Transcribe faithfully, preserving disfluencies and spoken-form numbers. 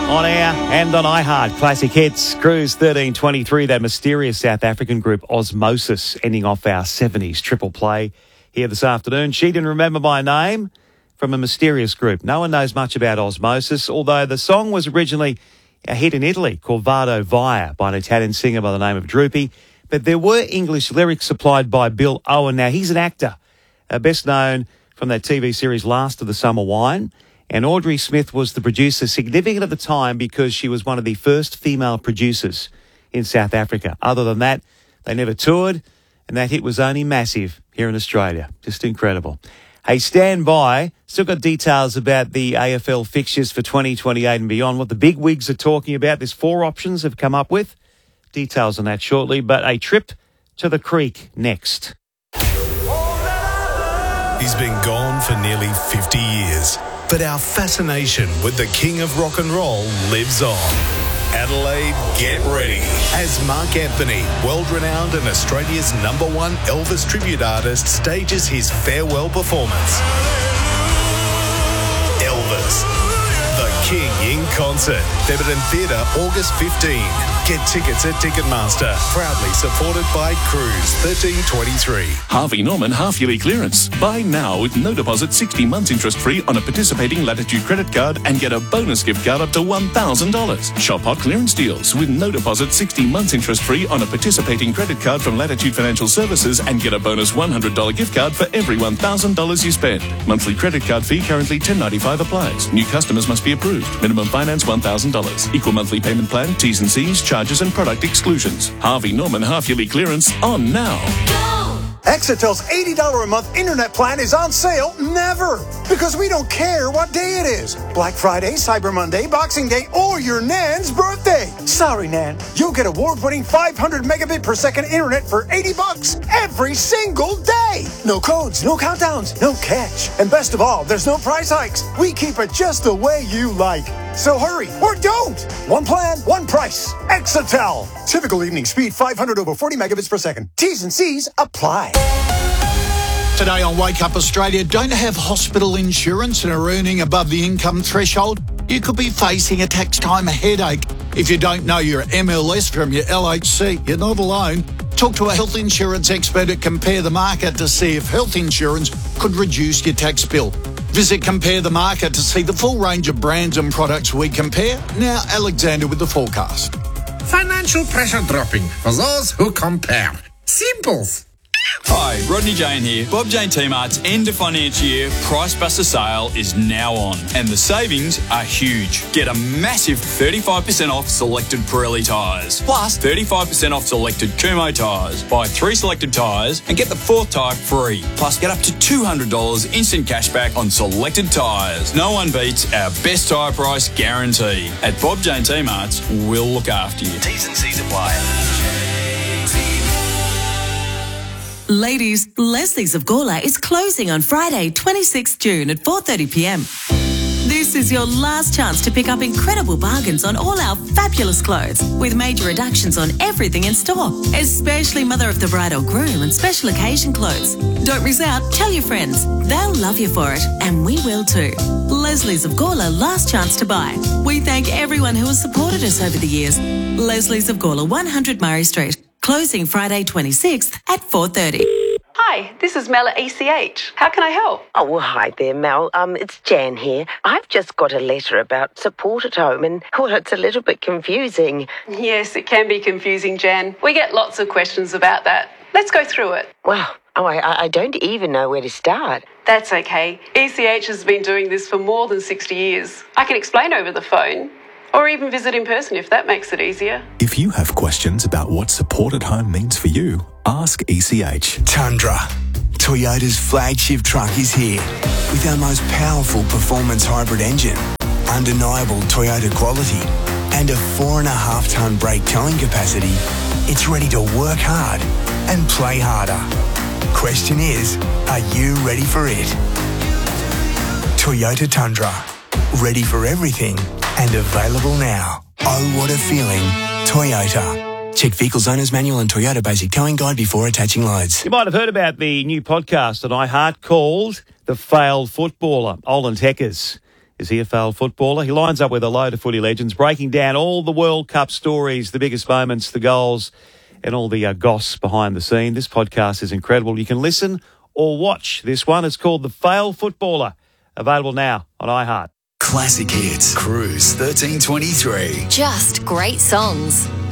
On air and on iHeart. Classic hits. Cruise thirteen twenty-three, that mysterious South African group Osmosis, ending off our seventies triple play here this afternoon. She didn't remember my name, from a mysterious group. No one knows much about Osmosis, although the song was originally a hit in Italy called Vado Via by an Italian singer by the name of Droopy. But there were English lyrics supplied by Bill Owen. Now, he's an actor, uh, best known from that T V series Last of the Summer Wine. And Audrey Smith was the producer, significant at the time because she was one of the first female producers in South Africa. Other than that, they never toured, and that hit was only massive here in Australia. Just incredible. Hey, stand by. Still got details about the A F L fixtures for twenty twenty-eight and beyond, what the big wigs are talking about. There's four options they've come up with. Details on that shortly, but a trip to the creek next. He's been gone for nearly fifty years, but our fascination with the king of rock and roll lives on. Adelaide, get ready as Mark Anthony, world-renowned and Australia's number one Elvis tribute artist, stages his farewell performance. Elvis, the King in concert. Thebarton Theatre, August fifteenth. Get tickets at Ticketmaster. Proudly supported by Cruise thirteen twenty-three. Harvey Norman half-yearly clearance. Buy now with no deposit, sixty months interest-free on a participating Latitude credit card and get a bonus gift card up to one thousand dollars. Shop hot clearance deals with no deposit, sixty months interest-free on a participating credit card from Latitude Financial Services and get a bonus one hundred dollars gift card for every one thousand dollars you spend. Monthly credit card fee currently ten dollars ninety-five applies. New customers must be approved. Minimum finance one thousand dollars. Equal monthly payment plan, T's and C's, charges and product exclusions. Harvey Norman half-yearly clearance on now. Exetel's eighty dollars a month internet plan is on sale never, because we don't care what day it is. Black Friday, Cyber Monday, Boxing Day, or your Nan's birthday. Sorry, Nan. You'll get award-winning five hundred megabit per second internet for eighty bucks every single day. No codes, no countdowns, no catch. And best of all, there's no price hikes. We keep it just the way you like. So hurry, or don't. One plan, one price. Exetel. Typical evening speed, five hundred over forty megabits per second. T's and C's apply. Today on Wake Up Australia, don't have hospital insurance and are earning above the income threshold? You could be facing a tax time headache. If you don't know your M L S from your L H C, you're not alone. Talk to a health insurance expert at Compare the Market to see if health insurance could reduce your tax bill. Visit Compare the Market to see the full range of brands and products we compare. Now, Alexander with the forecast. Financial pressure dropping for those who compare. Simples. Hi, Rodney Jane here. Bob Jane T-Mart's end of financial year Price Buster sale is now on, and the savings are huge. Get a massive thirty-five percent off selected Pirelli tyres, plus thirty-five percent off selected Kumho tyres. Buy three selected tyres and get the fourth tyre free. Plus, get up to two hundred dollars instant cashback on selected tyres. No one beats our best tyre price guarantee. At Bob Jane T-Mart's, we'll look after you. T's and C's apply. Ladies, Leslie's of Gawler is closing on Friday, twenty-sixth June at four thirty p m. This is your last chance to pick up incredible bargains on all our fabulous clothes, with major reductions on everything in store, especially mother of the bride or groom and special occasion clothes. Don't miss out. Tell your friends. They'll love you for it, and we will too. Leslie's of Gawler, last chance to buy. We thank everyone who has supported us over the years. Leslie's of Gawler, one hundred Murray Street. Closing Friday twenty-sixth at four thirty. Hi, this is Mel at E C H. How can I help? Oh, well, hi there, Mel. Um, it's Jan here. I've just got a letter about support at home and, well, it's a little bit confusing. Yes, it can be confusing, Jan. We get lots of questions about that. Let's go through it. Well, oh, I, I don't even know where to start. That's okay. E C H has been doing this for more than sixty years. I can explain over the phone. Or even visit in person if that makes it easier. If you have questions about what support at home means for you, ask E C H. Tundra. Toyota's flagship truck is here with our most powerful performance hybrid engine, undeniable Toyota quality, and a four and a half tonne brake towing capacity. It's ready to work hard and play harder. Question is, are you ready for it? Toyota Tundra. Ready for everything and available now. Oh, what a feeling. Toyota. Check Vehicles Owner's Manual and Toyota Basic Towing Guide before attaching loads. You might have heard about the new podcast on iHeart called The Failed Footballer. Olin Heckers Is he a failed footballer? He lines up with a load of footy legends, breaking down all the World Cup stories, the biggest moments, the goals, and all the uh, goss behind the scene. This podcast is incredible. You can listen or watch this one. It's called The Failed Footballer, available now on iHeart. Classic Hits, Cruise thirteen twenty-three. Just great songs.